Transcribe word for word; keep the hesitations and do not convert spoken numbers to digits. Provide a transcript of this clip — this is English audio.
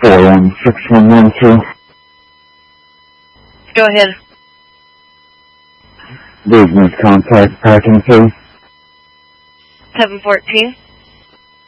four one six one one two. Go ahead. Business contact packing, please. seven fourteen.